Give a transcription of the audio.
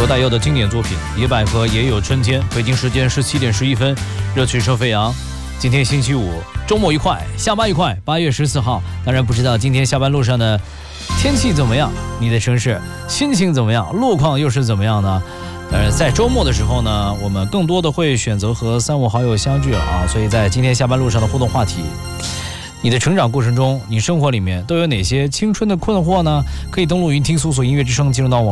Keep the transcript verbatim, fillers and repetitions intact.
罗大佑的经典作品《野百合也有春天》。北京时间十七点十一分，热曲声飞扬。今天星期五，周末愉快，下班愉快。八月十四号，当然不知道今天下班路上的天气怎么样，你的城市心情怎么样，路况又是怎么样呢？当然，在周末的时候呢，我们更多的会选择和三五好友相聚了啊。所以在今天下班路上的互动话题，你的成长过程中，你生活里面都有哪些青春的困惑呢？可以登录云听，搜索音乐之声，进入到网